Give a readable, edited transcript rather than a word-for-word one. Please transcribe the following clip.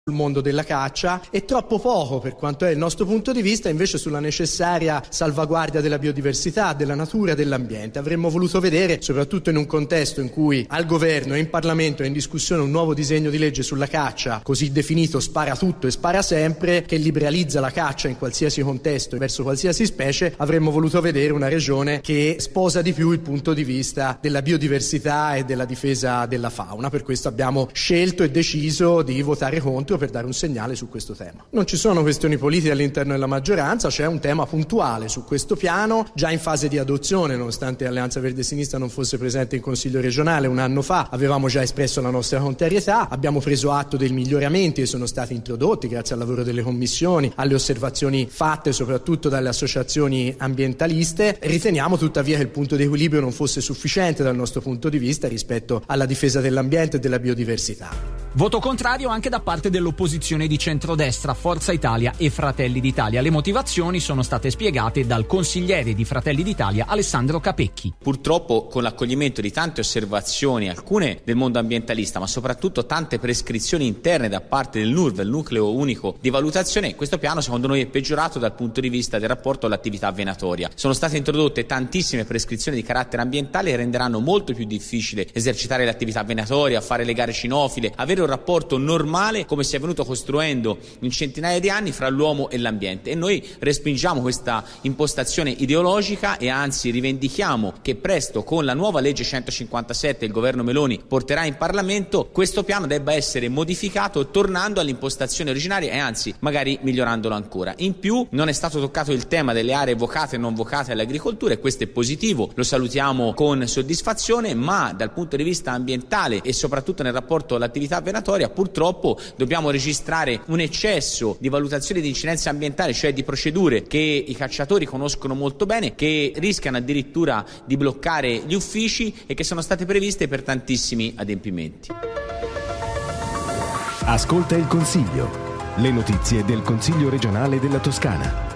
sul mondo della caccia e troppo poco, per quanto è il nostro punto di vista, invece sulla necessaria salvaguardia della biodiversità, della natura, dell'ambiente. Avremmo voluto vedere, soprattutto in un contesto in cui al governo e in Parlamento è in discussione un nuovo disegno di legge sulla caccia, così definito spara tutto e spara sempre, che liberalizza la caccia in qualsiasi contesto e verso qualsiasi specie. Avremmo voluto vedere una regione che sposa di più il punto di vista della biodiversità e della difesa della fauna. Per questo abbiamo scelto e deciso di votare contro, per dare un segnale su questo tema. Non ci sono questioni politiche all'interno della maggioranza, c'è un tema puntuale su questo piano, già in fase di adozione, nonostante Alleanza Verde e Sinistra non fosse presente in Consiglio regionale un anno fa, avevamo già espresso la nostra contrarietà, abbiamo preso atto dei miglioramenti che sono stati introdotti grazie al lavoro delle commissioni, alle osservazioni fatte soprattutto dalle associazioni ambientaliste. Riteniamo tuttavia che il punto di equilibrio non fosse sufficiente dal nostro punto di vista rispetto alla difesa dell'ambiente e della biodiversità. Voto contrario anche da parte dell'opposizione di centrodestra, Forza Italia e Fratelli d'Italia. Le motivazioni sono state spiegate dal consigliere di Fratelli d'Italia Alessandro Capecchi. Purtroppo, con l'accoglimento di tante osservazioni, alcune del mondo ambientalista, ma soprattutto tante prescrizioni interne da parte del NURV, il nucleo unico di valutazione, questo piano secondo noi è peggiorato dal punto di vista del rapporto all'attività venatoria. Sono state introdotte tantissime prescrizioni di carattere ambientale che renderanno molto più difficile esercitare l'attività venatoria, fare le gare cinofile, avere un rapporto normale come si è venuto costruendo in centinaia di anni fra l'uomo e l'ambiente. E noi respingiamo questa impostazione ideologica e anzi rivendichiamo che presto, con la nuova legge 157 il governo Meloni porterà in Parlamento, questo piano debba essere modificato tornando all'impostazione originaria e anzi magari migliorandolo ancora. In più non è stato toccato il tema delle aree vocate e non vocate all'agricoltura e questo è positivo, lo salutiamo con soddisfazione, ma dal punto di vista ambientale e soprattutto nel rapporto all'attività venatoria purtroppo dobbiamo registrare un eccesso di valutazione di incidenza ambientale, cioè di procedure che i cacciatori conoscono molto bene, che rischiano addirittura di bloccare gli uffici e che sono state previste per tantissimi adempimenti. Ascolta il Consiglio. Le notizie del Consiglio regionale della Toscana.